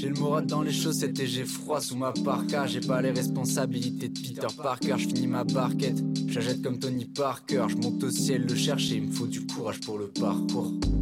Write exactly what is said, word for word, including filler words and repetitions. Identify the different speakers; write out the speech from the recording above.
Speaker 1: J'ai le moral dans les chaussettes et j'ai froid sous ma parka. J'ai pas les responsabilités de Peter Parker. Je finis ma barquette, j'achète comme Tony Parker. Je monte au ciel le chercher, il me faut du courage pour le parcours.